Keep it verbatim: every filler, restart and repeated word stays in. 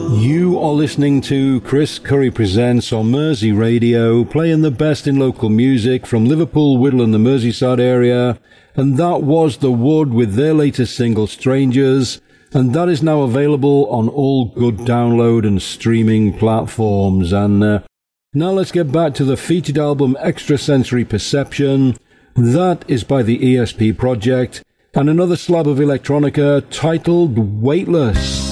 You are listening to Chris Curry Presents on Mersey Radio, playing the best in local music from Liverpool, Whittle and the Merseyside area. And that was The Wood with their latest single, Strangers. And that is now available on all good download and streaming platforms. And uh, now let's get back to the featured album Extrasensory Perception. That is by the E S P Project. And another slab of electronica titled Weightless.